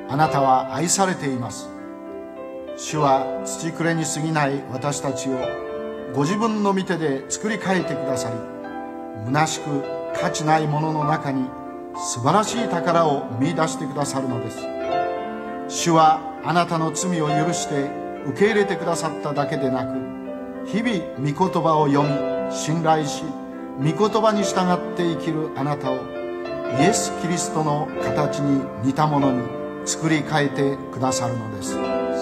あなたは愛されています。主は土くれに過ぎない私たちをご自分の御手で作り変えてくださり、虚しく価値ないものの中に素晴らしい宝を見出してくださるのです。主はあなたの罪を許して受け入れてくださっただけでなく、日々御言葉を読み信頼し、御言葉に従って生きるあなたをイエス・キリストの形に似たものに作り変えてくださるのです。